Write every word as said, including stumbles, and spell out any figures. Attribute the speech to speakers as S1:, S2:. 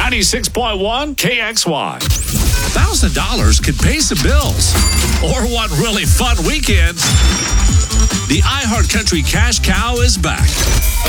S1: ninety-six point one K X Y.
S2: one thousand dollars could pay some bills or one really fun weekend. The iHeartCountry Cash Cow is back.